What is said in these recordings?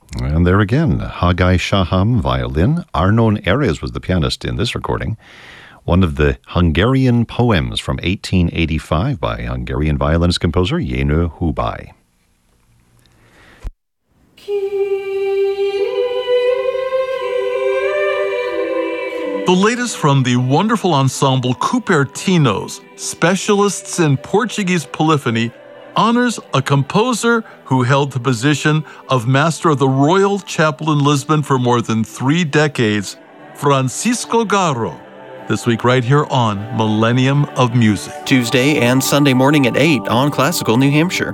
And there again, Haggai Shaham, violin. Arnon Erez was the pianist in this recording. One of the Hungarian poems from 1885 by Hungarian violinist-composer Jenő Hubay. The latest from the wonderful ensemble Cupertinos, specialists in Portuguese polyphony, honors a composer who held the position of Master of the Royal Chapel in Lisbon for more than 3 decades, Francisco Garro. This week right here on Millennium of Music. Tuesday and Sunday morning at 8 on Classical New Hampshire.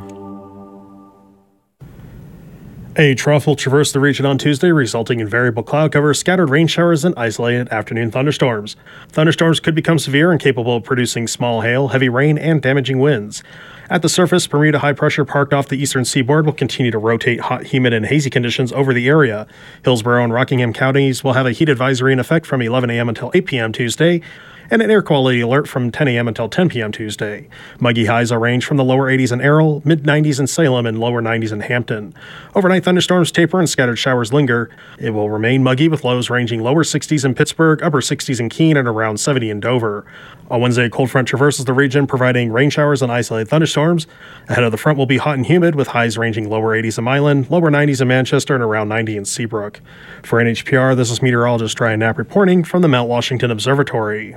A trough will traverse the region on Tuesday, resulting in variable cloud cover, scattered rain showers, and isolated afternoon thunderstorms. Thunderstorms could become severe and capable of producing small hail, heavy rain, and damaging winds. At the surface, Bermuda high pressure parked off the eastern seaboard will continue to rotate hot, humid, and hazy conditions over the area. Hillsborough and Rockingham counties will have a heat advisory in effect from 11 a.m. until 8 p.m. Tuesday, and an air quality alert from 10 a.m. until 10 p.m. Tuesday. Muggy highs will range from the lower 80s in Errol, mid-90s in Salem, and lower 90s in Hampton. Overnight thunderstorms taper and scattered showers linger. It will remain muggy with lows ranging lower 60s in Pittsburgh, upper 60s in Keene, and around 70 in Dover. On Wednesday, a cold front traverses the region, providing rain showers and isolated thunderstorms. Ahead of the front will be hot and humid, with highs ranging lower 80s in Milan, lower 90s in Manchester, and around 90 in Seabrook. For NHPR, this is meteorologist Ryan Knapp reporting from the Mount Washington Observatory.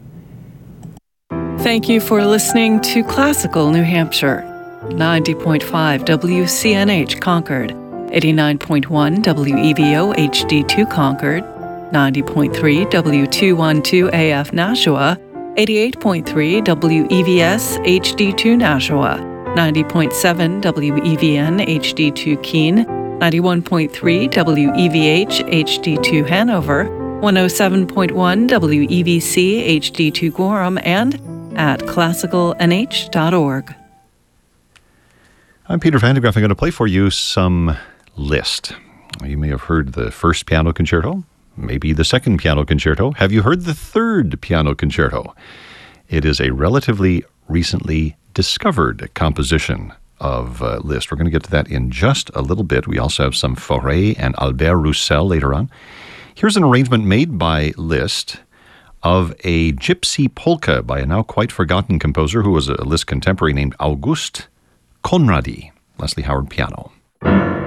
Thank you for listening to Classical New Hampshire. 90.5 WCNH Concord, 89.1 WEVO HD2 Concord, 90.3 W212 AF Nashua, 88.3 WEVS HD2 Nashua, 90.7 WEVN HD2 Keene, 91.3 WEVH HD2 Hanover, 107.1 WEVC HD2 Gorham, and at classicalnh.org. I'm Peter Van de Graaff. I'm going to play for you some Liszt. You may have heard the first piano concerto, maybe the second piano concerto. Have you heard the third piano concerto? It is a relatively recently discovered composition of Liszt. We're going to get to that in just a little bit. We also have some Fauré and Albert Roussel later on. Here's an arrangement made by Liszt of a gypsy polka by a now quite forgotten composer who was a Liszt contemporary named August Conradi. Leslie Howard, piano.